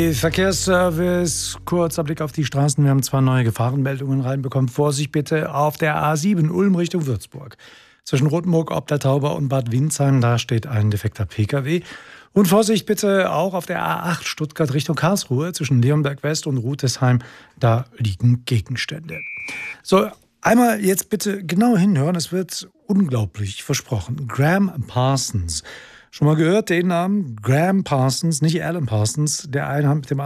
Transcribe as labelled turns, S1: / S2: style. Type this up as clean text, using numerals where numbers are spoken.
S1: Verkehrsservice, kurzer Blick auf die Straßen. Wir haben 2 neue Gefahrenmeldungen reinbekommen. Vorsicht bitte auf der A7 Ulm Richtung Würzburg. Zwischen Rothenburg, Oblertauber und Bad Windsheim, da steht ein defekter Pkw. Und Vorsicht bitte auch auf der A8 Stuttgart Richtung Karlsruhe. Zwischen Leonberg West und Rutesheim, da liegen Gegenstände. So, einmal jetzt bitte genau hinhören, es wird unglaublich versprochen. Gram Parsons. Schon mal gehört den Namen? Gram Parsons, nicht Alan Parsons. Der eine hat mit dem